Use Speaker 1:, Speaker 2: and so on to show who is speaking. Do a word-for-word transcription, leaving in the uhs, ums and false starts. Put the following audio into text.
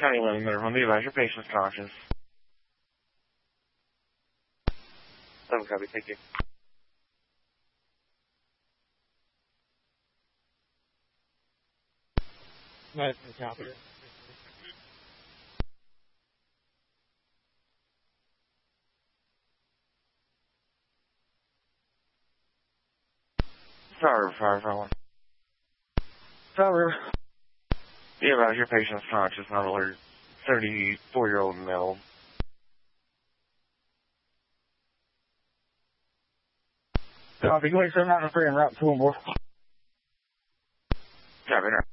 Speaker 1: County eleven, Mineral, the advise your patient's conscious. seven copy, thank you.
Speaker 2: Nice, copy.
Speaker 1: Sorry, firefighter. Sorry. The advise your patient's conscious, not alert. thirty-four-year-old male.
Speaker 2: Copy, go ahead, seven nine three and route two one more.
Speaker 1: Copy,